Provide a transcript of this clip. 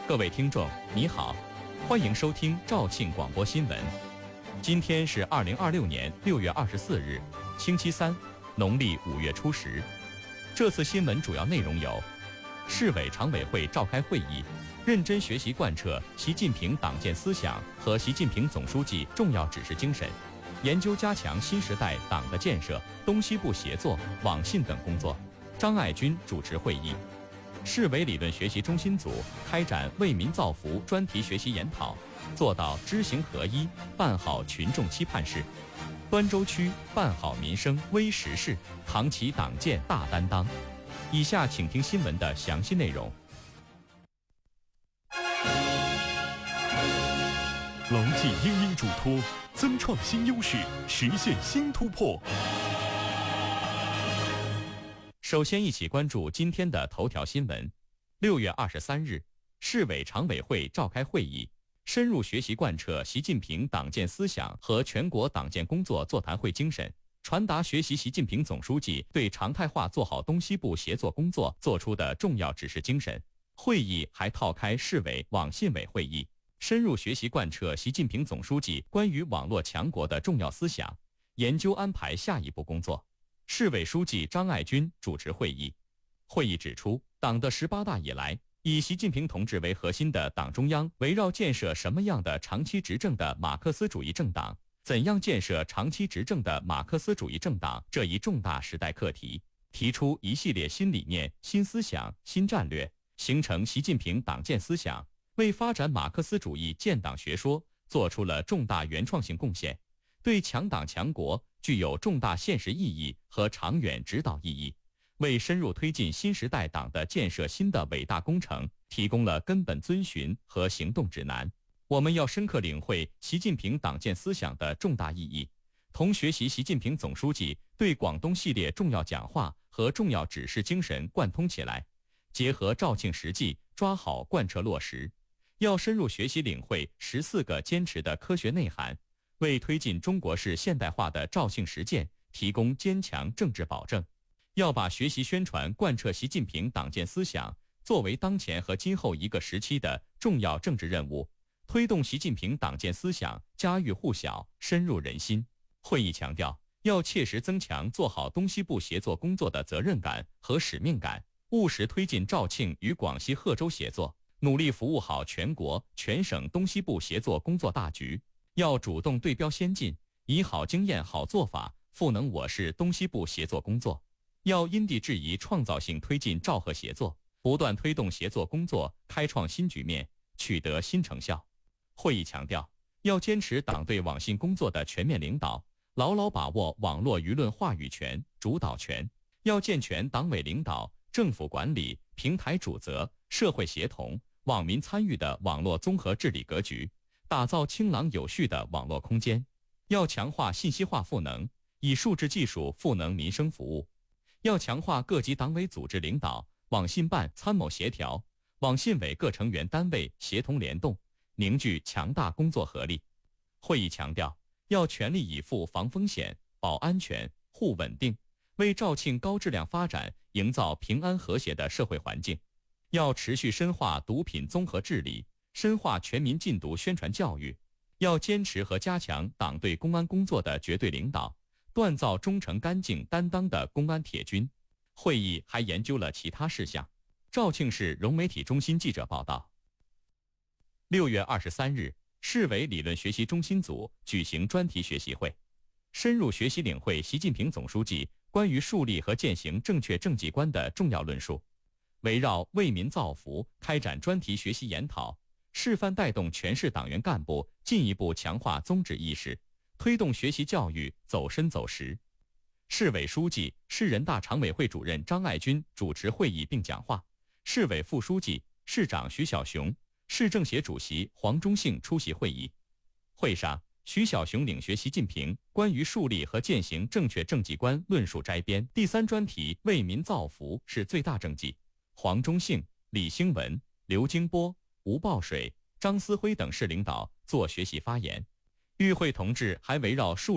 各位听众，你好，欢迎收听肇庆广播新闻。今天是2026年6月24日，星期三，农历5月初10。这次新闻主要内容有：市委常委会召开会议，认真学习贯彻习近平党建思想和习近平总书记重要指示精神，研究加强新时代党的建设、东西部协作、网信等工作。张爱军主持会议。市委理论学习中心组开展为民造福专题学习研讨，做到知行合一，办好群众期盼事。端州区办好民生微实事，扛起党建大担当。以下请听新闻的详细内容。 牢记殷殷嘱托，增创新优势，实现新突破。 首先一起关注今天的头条新闻。6月23日，市委常委会召开会议，深入学习贯彻习近平党建思想和全国党建工作座谈会精神，传达学习习近平总书记对常态化做好东西部协作工作作出的重要指示精神。会议还套开市委网信委会议，深入学习贯彻习近平总书记关于网络强国的重要思想，研究安排下一步工作。市委书记张爱军主持会议。会议指出，党的18大以来，以习近平同志为核心的党中央围绕建设什么样的长期执政的马克思主义政党，怎样建设长期执政的马克思主义政党这一重大时代课题，提出一系列新理念、新思想、新战略，形成习近平党建思想，为发展马克思主义建党学说做出了重大原创性贡献，对强党强国具有重大现实意义和长远指导意义，为深入推进新时代党的建设新的伟大工程提供了根本遵循和行动指南。我们要深刻领会习近平党建思想的重大意义，同学习习近平总书记对广东系列重要讲话和重要指示精神贯通起来，结合肇庆实际抓好贯彻落实。要深入学习领会14个坚持的科学内涵，为推进中国式现代化的肇庆实践提供坚强政治保证。要把学习宣传贯彻习近平党建思想作为当前和今后一个时期的重要政治任务，推动习近平党建思想家喻户晓、深入人心。会议强调，要切实增强做好东西部协作工作的责任感和使命感，务实推进肇庆与广西贺州协作，努力服务好全国全省东西部协作工作大局。要主动对标先进，以好经验、好做法赋能我市东西部协作工作。要因地制宜、创造性推进肇贺协作，不断推动协作工作开创新局面，取得新成效。会议强调，要坚持党对网信工作的全面领导，牢牢把握网络舆论话语权、主导权。要健全党委领导、政府管理、平台主责、社会协同、网民参与的网络综合治理格局，打造清朗有序的网络空间。要强化信息化赋能，以数字技术赋能民生服务。要强化各级党委组织领导、网信办参谋协调、网信委各成员单位协同联动，凝聚强大工作合力。会议强调，要全力以赴防风险、保安全、护稳定，为肇庆高质量发展营造平安和谐的社会环境。要持续深化毒品综合治理，深化全民禁毒宣传教育。要坚持和加强党对公安工作的绝对领导，锻造忠诚干净担当的公安铁军。会议还研究了其他事项。肇庆市融媒体中心记者报道。6月23日，市委理论学习中心组举行专题学习会，深入学习领会习近平总书记关于树立和践行正确政绩观的重要论述，围绕为民造福开展专题学习研讨，示范带动全市党员干部进一步强化宗旨意识，推动学习教育走深走实。市委书记、市人大常委会主任张爱军主持会议并讲话，市委副书记、市长徐小雄、市政协主席黄忠信出席会议。会上，徐小雄领学习近平关于树立和践行正确政绩观论述摘编第3专题为民造福是最大政绩。黄忠信、李兴文、刘金波、吴报水、张思辉等市领导作学习发言。与会同志还围绕树